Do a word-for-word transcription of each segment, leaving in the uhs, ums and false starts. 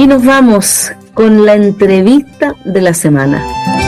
Y nos vamos con la entrevista de la semana.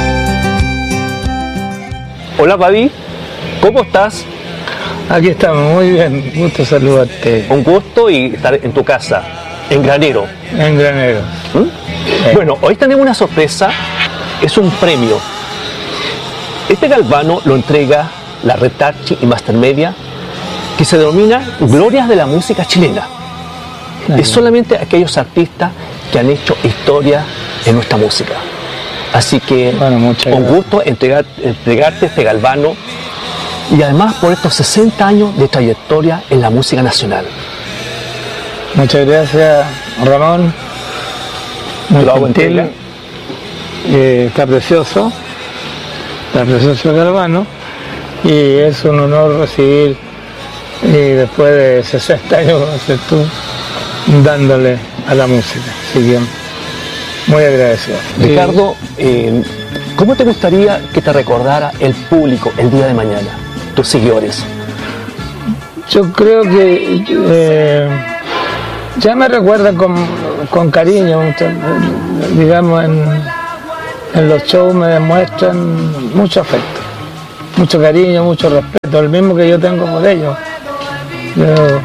Hola Fabi, ¿cómo estás? Aquí estamos, muy bien, gusto saludarte. Un gusto y estar en tu casa, en Granero. En Granero. ¿Mm? Eh. Bueno, hoy tenemos una sorpresa, es un premio. Este galvano lo entrega la Red Archi y Master Media, que se denomina Glorias de la Música Chilena. Claro. Es solamente aquellos artistas que han hecho historia en nuestra música. Así que bueno, un gusto entregar, entregarte este galvano y además por estos sesenta años de trayectoria en la música nacional. Muchas gracias, Ramón. Muy gentil. Eh, está precioso, está precioso el galvano y es un honor recibir, y después de sesenta años, como haces tú, dándole a la música. Así que muy agradecido. Ricardo, eh, ¿cómo te gustaría que te recordara el público el día de mañana, tus seguidores? Yo creo que eh, ya me recuerdan con, con cariño, digamos, en, en los shows me demuestran mucho afecto, mucho cariño, mucho respeto, el mismo que yo tengo por ellos. Yo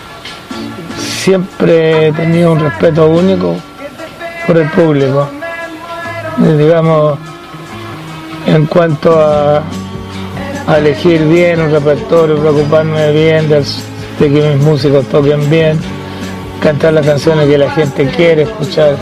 siempre he tenido un respeto único por el público, y digamos, en cuanto a, a elegir bien un repertorio, preocuparme bien de, de que mis músicos toquen bien, cantar las canciones que la gente quiere escuchar.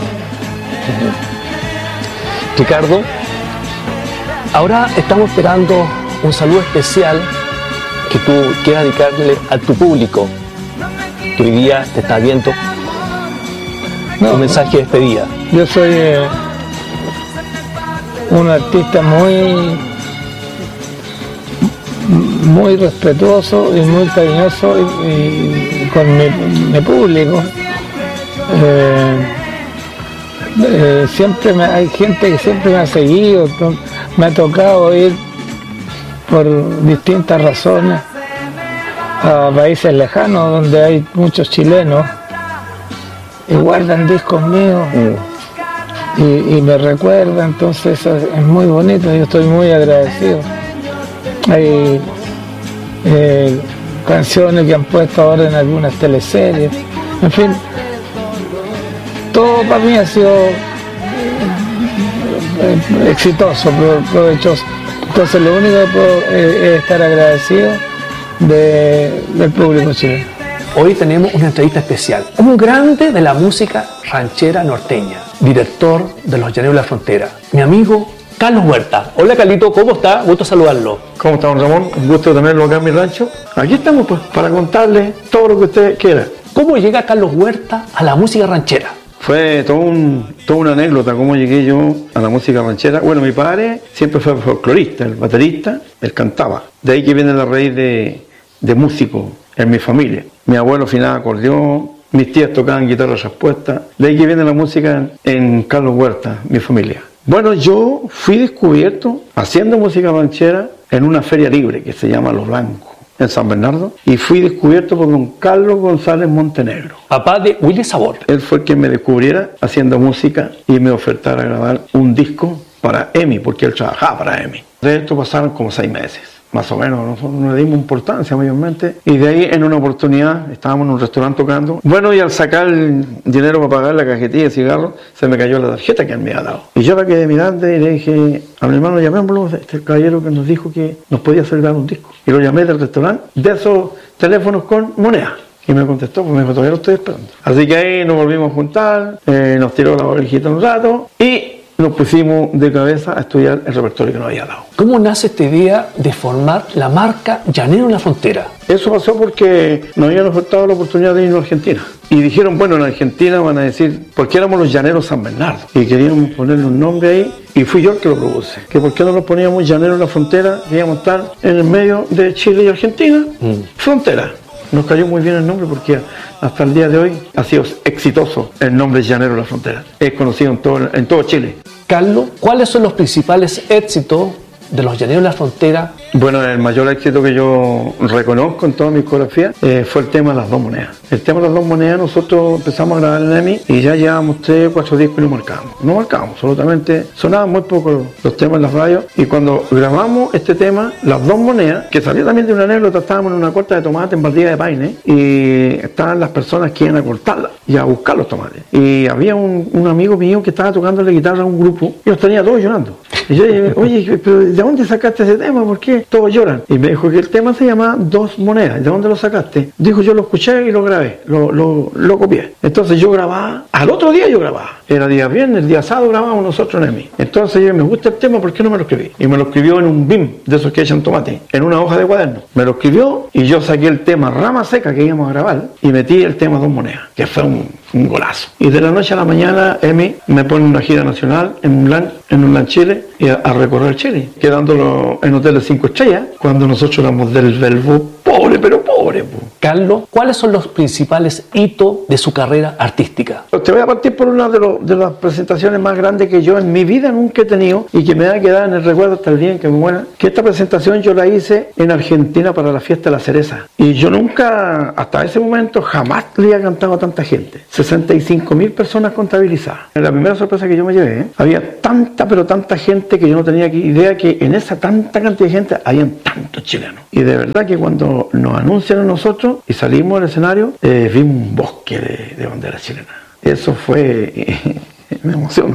Ricardo, ahora estamos esperando un saludo especial que tú quieras dedicarle a tu público que hoy día te está viendo. No, un mensaje de despedida. Yo soy eh, un artista muy muy respetuoso y muy cariñoso y, y con mi, mi público. Eh, eh, siempre me, hay gente que siempre me ha seguido, me ha tocado ir por distintas razones a países lejanos donde hay muchos chilenos y guardan discos míos mm. y, y me recuerdan, entonces es muy bonito, yo estoy muy agradecido. Hay eh, canciones que han puesto ahora en algunas teleseries, en fin, todo para mí ha sido eh, exitoso, provechoso. Entonces lo único que puedo es, es estar agradecido de, del público chileno. Hoy tenemos una entrevista especial, un grande de la música ranchera norteña, director de Los Llaneros de la Frontera, mi amigo Carlos Huerta. Hola Carlito, ¿cómo está? Gusto saludarlo. ¿Cómo está, don Ramón? Un gusto tenerlo acá en mi rancho. Aquí estamos pues para contarle todo lo que usted quiera. ¿Cómo llega Carlos Huerta a la música ranchera? Fue todo un, toda una anécdota cómo llegué yo a la música ranchera. Bueno, mi padre siempre fue folclorista, el baterista, él cantaba. De ahí que viene la raíz de, de músico en mi familia. Mi abuelo afinaba acordeón, mis tías tocaban guitarra respuesta. De ahí que viene la música en, en Carlos Huerta, mi familia. Bueno, yo fui descubierto haciendo música ranchera en una feria libre que se llama Los Blancos, en San Bernardo, y fui descubierto por don Carlos González Montenegro. Papá de Willy Sabor. Él fue el que me descubriera haciendo música y me ofertara grabar un disco para EMI, porque él trabajaba para EMI. De esto pasaron como seis meses, más o menos. Nosotros no le dimos importancia mayormente, y de ahí en una oportunidad estábamos en un restaurante tocando. Bueno, y al sacar el dinero para pagar la cajetilla de cigarros, se me cayó la tarjeta que él me había dado. Y yo la quedé mirando y le dije a mi hermano, llamémoslo, este caballero que nos dijo que nos podía hacer dar un disco. Y lo llamé del restaurante, de esos teléfonos con moneda. Y me contestó, pues me dijo, todavía lo estoy esperando. Así que ahí nos volvimos a juntar, eh, nos tiró la orejita un rato y nos pusimos de cabeza a estudiar el repertorio que nos había dado. ¿Cómo nace esta idea de formar la marca Llanero en la Frontera? Eso pasó porque nos habían ofertado la oportunidad de irnos a Argentina. Y dijeron, bueno, en Argentina van a decir, ¿por qué éramos los Llaneros San Bernardo? Y queríamos ponerle un nombre ahí, y fui yo el que lo propuse. Que por qué no nos poníamos Llanero en la Frontera, que íbamos a estar en el medio de Chile y Argentina, mm. frontera. Nos cayó muy bien el nombre porque hasta el día de hoy ha sido exitoso el nombre Llanero de la Frontera. Es conocido en todo, en todo Chile. Carlos, ¿cuáles son los principales éxitos de los Llaneros de la Frontera Bueno, el mayor éxito que yo reconozco en toda mi discografía eh, fue el tema de las dos monedas. El tema de las dos monedas nosotros empezamos a grabar en EMI y ya llevábamos tres, cuatro discos y no marcábamos. No marcábamos, absolutamente. Sonaban muy poco los temas en las radios y cuando grabamos este tema, las dos monedas, que salió también de una anécdota, estábamos en una corta de tomate en Valdivia de Paine y estaban las personas que iban a cortarla y a buscar los tomates. Y había un, un amigo mío que estaba tocando la guitarra a un grupo y los tenía todos llorando. Y yo dije, oye, pero ¿de dónde sacaste ese tema? ¿Por qué todos lloran? Y me dijo que el tema se llama Dos Monedas. ¿De dónde lo sacaste? Dijo, yo lo escuché y lo grabé, lo, lo, lo copié. Entonces yo grababa, al otro día yo grababa. Era día viernes, el día sábado grabábamos nosotros en EMI. Entonces yo, me gusta el tema, ¿por qué no me lo escribí? Y me lo escribió en un B I M, de esos que echan tomate, en una hoja de cuaderno. Me lo escribió y yo saqué el tema Rama Seca que íbamos a grabar y metí el tema Dos Monedas, que fue un, un golazo. Y de la noche a la mañana EMI me pone una gira nacional en un LAN, en un LAN Chile, y a, a recorrer Chile, quedándolo en hoteles cinco estrellas, cuando nosotros éramos del Belvo, pobre, pero pobre. Po. Carlos, ¿cuáles son los principales hitos de su carrera artística? Te voy a partir por una de, lo, de las presentaciones más grandes que yo en mi vida nunca he tenido y que me va a quedar en el recuerdo hasta el día en que me muera, que esta presentación yo la hice en Argentina para la fiesta de la cereza. Y yo nunca, hasta ese momento, jamás le había cantado a tanta gente. sesenta y cinco mil personas contabilizadas. La primera sorpresa que yo me llevé, ¿eh? Había tanta, pero tanta gente que yo no tenía idea que en esa tanta cantidad de gente habían tantos chilenos. Y de verdad que cuando nos anunciaron nosotros y salimos del escenario, eh, vimos un bosque de, de banderas chilenas. Eso fue... Eh, me emocionó.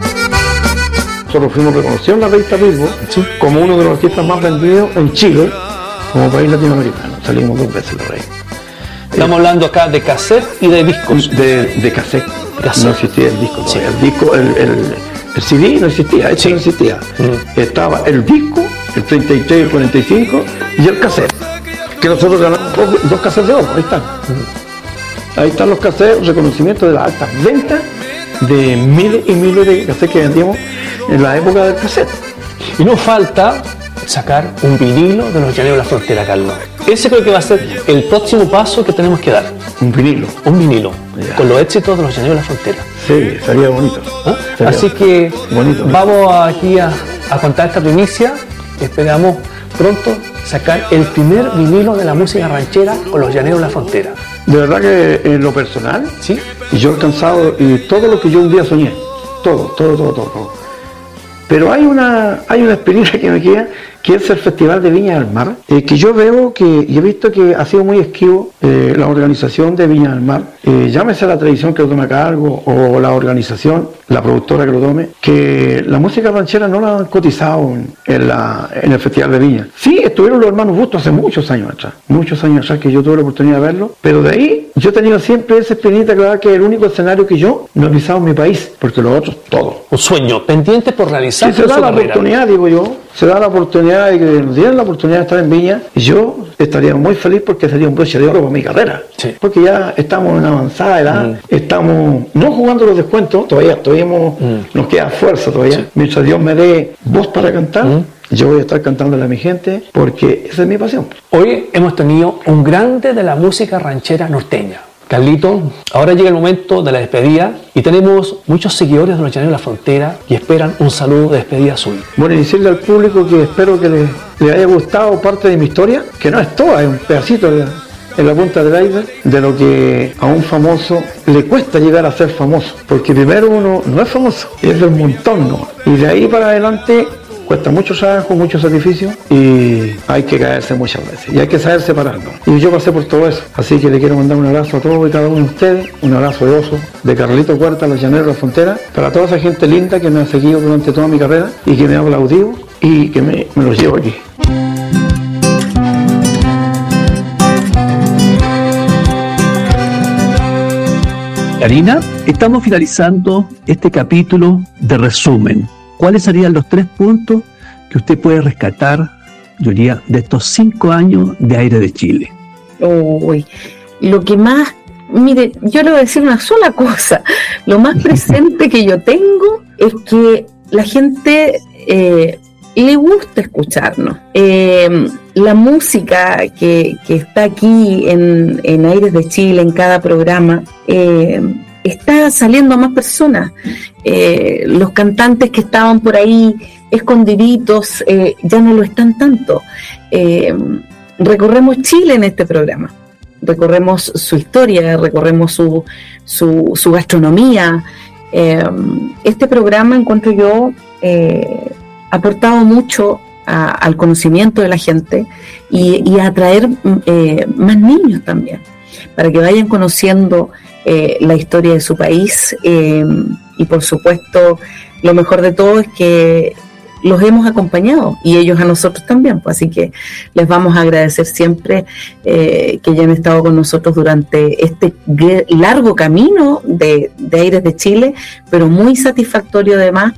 Nosotros fuimos reconocidos en la revista Billboard ¿sí? como uno de los artistas más vendidos en Chile, como país latinoamericano. Salimos dos veces en la revista. Estamos eh, hablando acá de cassette y de discos. De, de cassette. cassette. No existía el disco. Sí. El disco, el, el, el C D no existía, eso sí. no existía. Mm. Estaba el disco, el treinta y tres y el cuarenta y cinco, y el cassette. Que nosotros ganamos dos, dos cassettes de oro, ahí están. Mm. Ahí están los cassettes, reconocimiento de las altas ventas de miles y miles de cassettes que vendíamos en la época del cassette. Y nos falta sacar un vinilo de los Llaneros de la Frontera, Carlos. Ese creo que va a ser el próximo paso que tenemos que dar. Un vinilo. Un vinilo. Ya. Con los éxitos de los Llaneros de la Frontera. Sí, sería bonito. ¿Ah? Sería Así que bonito, vamos aquí a, a contar esta primicia. Esperamos pronto sacar el primer vinilo de la música ranchera con los Llaneros de la Frontera. De verdad que en lo personal, ¿sí? yo he alcanzado y todo lo que yo un día soñé. Todo, todo, todo, todo. todo. Pero hay una, hay una experiencia que me queda, que es el Festival de Viña del Mar, eh, que yo veo que, y he visto que ha sido muy esquivo eh, la organización de Viña del Mar, eh, llámese la televisión que lo tome a cargo, o la organización, la productora que lo tome, que la música ranchera no la han cotizado en, en, la, en el Festival de Viña. Sí, estuvieron los hermanos Bustos hace muchos años atrás, muchos años atrás que yo tuve la oportunidad de verlo, pero de ahí yo he tenido siempre esa experiencia, claro, que es el único escenario que yo no he pisado en mi país, porque los otros, todos. Un sueño pendiente por realizar. Si se da la carrera. oportunidad, digo yo, se da la oportunidad de que nos dieran la oportunidad de estar en Viña, y yo estaría muy feliz porque sería un broche de oro para mi carrera. Sí. Porque ya estamos en avanzada edad, mm. estamos no jugando los descuentos, todavía, todavía hemos, mm. nos queda fuerza todavía. Sí. Mientras Dios me dé voz para cantar, mm. yo voy a estar cantándole a mi gente porque esa es mi pasión. Hoy hemos tenido un grande de la música ranchera norteña. Carlito, ahora llega el momento de la despedida y tenemos muchos seguidores de los Llaneros de la Frontera y esperan un saludo de despedida suyo. Bueno, y decirle al público que espero que les, les haya gustado parte de mi historia, que no es toda, es un pedacito de, en la punta del iceberg de lo que a un famoso le cuesta llegar a ser famoso, porque primero uno no es famoso, es del montón, ¿no? Y de ahí para adelante cuesta mucho trabajo, mucho sacrificio y hay que caerse muchas veces y hay que saber separarnos. Y yo pasé por todo eso, así que le quiero mandar un abrazo a todos y cada uno de ustedes, un abrazo de oso de Carlito Cuarta, los Llaneros de la Frontera, para toda esa gente linda que me ha seguido durante toda mi carrera y que me ha aplaudido y que me, me los llevo aquí. Karina, estamos finalizando este capítulo de resumen. ¿Cuáles serían los tres puntos que usted puede rescatar, yo diría, de estos cinco años de Aire de Chile? Uy, lo que más, mire, yo le voy a decir una sola cosa. Lo más presente que yo tengo es que la gente eh, le gusta escucharnos. Eh, la música que, que está aquí en, en Aires de Chile, en cada programa, eh, está saliendo a más personas. Eh, los cantantes que estaban por ahí escondiditos, eh, ya no lo están tanto. Eh, recorremos Chile en este programa, recorremos su historia, recorremos su, su, su gastronomía. Eh, este programa, encuentro yo, eh, ha aportado mucho a, al conocimiento de la gente y, y a atraer eh, más niños también, para que vayan conociendo eh, la historia de su país, eh, y por supuesto lo mejor de todo es que los hemos acompañado y ellos a nosotros también, pues, así que les vamos a agradecer siempre eh, que hayan estado con nosotros durante este largo camino de, de Aires de Chile, pero muy satisfactorio además,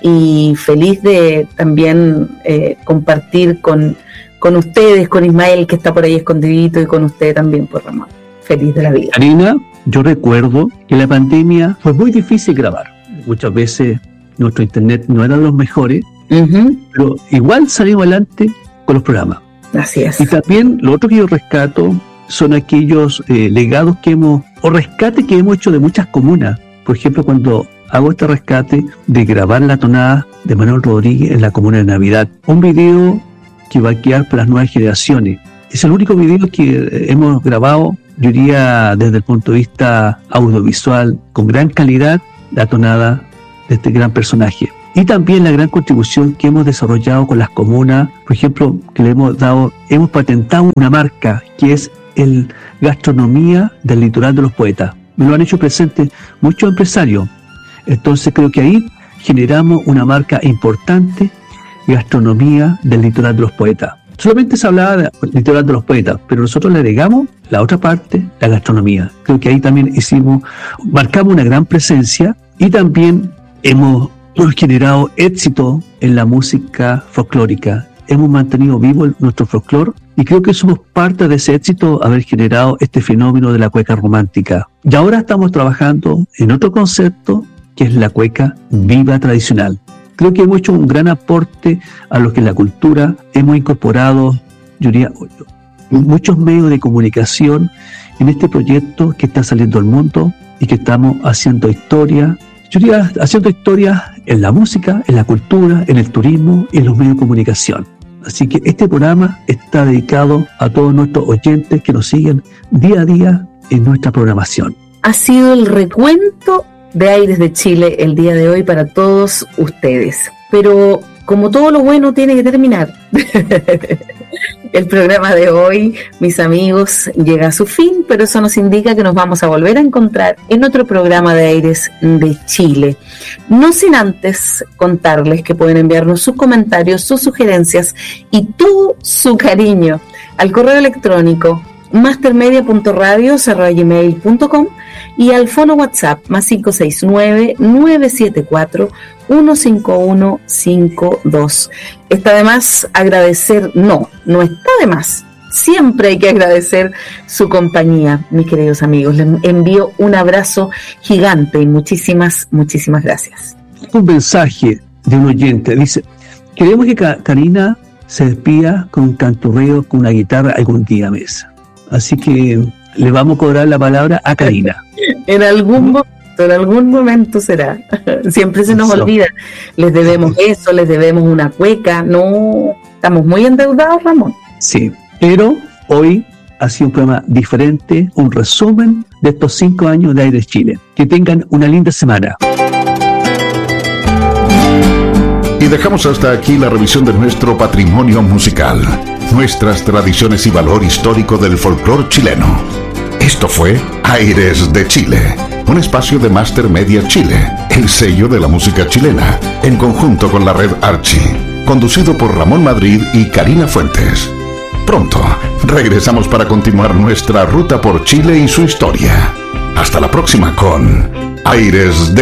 y feliz de también eh, compartir con, con ustedes, con Ismael, que está por ahí escondidito, y con usted también, pues, Ramón. Feliz de la vida. Karina, yo recuerdo que la pandemia fue muy difícil grabar. Muchas veces nuestro internet no era de los mejores, uh-huh. pero igual salimos adelante con los programas. Así es. Y también lo otro que yo rescato son aquellos eh, legados que hemos, o rescates que hemos hecho de muchas comunas. Por ejemplo, cuando hago este rescate de grabar la tonada de Manuel Rodríguez en la comuna de Navidad, un video que va a quedar para las nuevas generaciones. Es el único video que hemos grabado, yo diría, desde el punto de vista audiovisual, con gran calidad, la tonada de este gran personaje. Y también la gran contribución que hemos desarrollado con las comunas, por ejemplo, que le hemos dado, hemos patentado una marca que es el gastronomía del litoral de los poetas. Me lo han hecho presente muchos empresarios. Entonces creo que ahí generamos una marca importante, gastronomía del litoral de los poetas. Solamente se hablaba del litoral de los poetas, pero nosotros le agregamos la otra parte, la gastronomía. Creo que ahí también hicimos, marcamos una gran presencia, y también hemos, hemos generado éxito en la música folclórica. Hemos mantenido vivo nuestro folclore, y creo que somos parte de ese éxito, haber generado este fenómeno de la cueca romántica. Y ahora estamos trabajando en otro concepto, que es la cueca viva tradicional. Creo que hemos hecho un gran aporte a lo que es la cultura. Hemos incorporado, yo diría, muchos medios de comunicación en este proyecto que está saliendo al mundo y que estamos haciendo historia. Yo diría, haciendo historia en la música, en la cultura, en el turismo y en los medios de comunicación. Así que este programa está dedicado a todos nuestros oyentes que nos siguen día a día en nuestra programación. Ha sido el recuento de Aires de Chile el día de hoy para todos ustedes, pero como todo lo bueno tiene que terminar, el programa de hoy, mis amigos, llega a su fin, pero eso nos indica que nos vamos a volver a encontrar en otro programa de Aires de Chile, no sin antes contarles que pueden enviarnos sus comentarios, sus sugerencias y todo su cariño al correo electrónico mastermedia punto radio arroba gmail punto com y al fono WhatsApp más cinco seis nueve, nueve siete cuatro, uno cinco uno cinco dos. Está de más agradecer, no, no está de más, siempre hay que agradecer su compañía, mis queridos amigos. Les envío un abrazo gigante y muchísimas, muchísimas gracias. Un mensaje de un oyente, dice: queremos que Karina se despida con un canturreo, con una guitarra algún día, mesa. Así que le vamos a cobrar la palabra a Karina. En algún momento, en algún momento será. Siempre se nos eso. olvida. Les debemos eso, les debemos una cueca. No, estamos muy endeudados, Ramón. Sí, pero hoy ha sido un programa diferente, un resumen de estos cinco años de Aires Chile. Que tengan una linda semana. Y dejamos hasta aquí la revisión de nuestro patrimonio musical, nuestras tradiciones y valor histórico del folclore chileno. Esto fue Aires de Chile, un espacio de Master Media Chile, el sello de la música chilena, en conjunto con la red Archie, conducido por Ramón Madrid y Karina Fuentes. Pronto regresamos para continuar nuestra ruta por Chile y su historia. Hasta la próxima con Aires de